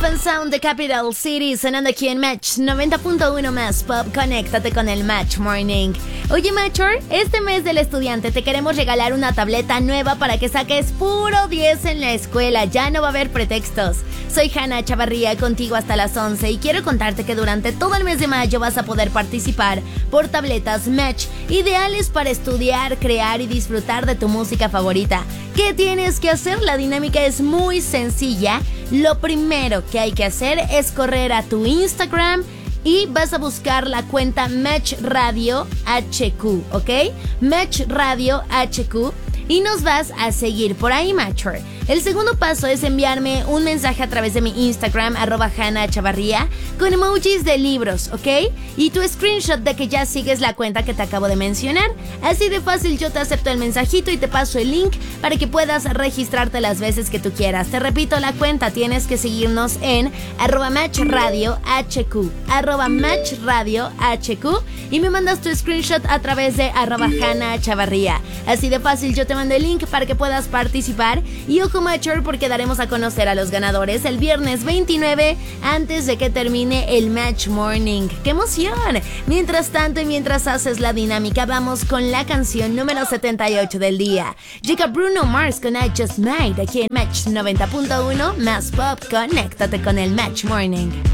Safe and Sound de Capital City sonando aquí en Match 90.1 más Pop. Conéctate con el Match Morning. Oye, Matcher, este mes del estudiante te queremos regalar una tableta nueva para que saques puro 10 en la escuela. Ya no va a haber pretextos. Soy Hanna Chavarría, contigo hasta las 11 y quiero contarte que durante todo el mes de mayo vas a poder participar por tabletas Match, ideales para estudiar, crear y disfrutar de tu música favorita. ¿Qué tienes que hacer? La dinámica es muy sencilla. Lo primero que hay que hacer es correr a tu Instagram y vas a buscar la cuenta Match Radio HQ, ¿ok? Match Radio HQ. Y nos vas a seguir por ahí, Matcher. El segundo paso es enviarme un mensaje a través de mi Instagram, @HannaChavarría, con emojis de libros, ¿ok? Y tu screenshot de que ya sigues la cuenta que te acabo de mencionar. Así de fácil, yo te acepto el mensajito y te paso el link para que puedas registrarte las veces que tú quieras. Te repito la cuenta, tienes que seguirnos en @MatchRadioHQ, @MatchRadioHQ, y me mandas tu screenshot a través de @HannaChavarría. Así de fácil, yo te mando el link para que puedas participar. Y ojo, Matcher, porque daremos a conocer a los ganadores el viernes 29 antes de que termine el Match Morning. ¡Qué emoción! Mientras tanto y mientras haces la dinámica, vamos con la canción número 78 del día. Llega Bruno Mars con I Just Might aquí en Match 90.1 más Pop. Conéctate con el Match Morning.